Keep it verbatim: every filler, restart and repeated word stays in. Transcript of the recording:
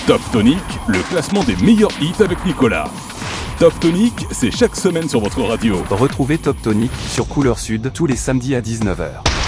Top Tonic, le classement des meilleurs hits avec Nicolas. Top Tonic, c'est chaque semaine sur votre radio. Retrouvez Top Tonic sur Couleur Sud tous les samedis à dix-neuf heures.